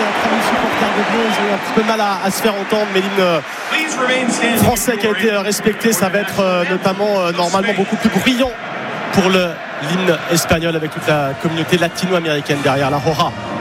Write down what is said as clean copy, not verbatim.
3000 supporters de Bleu, ils ont eu un petit peu de mal à se faire entendre, mais l'hymne français qui a été respecté, ça va être notamment normalement beaucoup plus brillant pour l'hymne espagnol avec toute la communauté latino-américaine derrière la Roja.